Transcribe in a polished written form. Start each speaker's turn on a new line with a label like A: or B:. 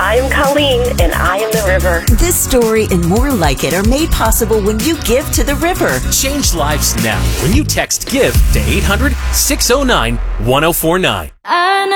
A: I'm Colleen, and I am the river.
B: This story and more like it are made possible when you give to the river.
C: Change lives now when you text GIVE to 800-609-1049.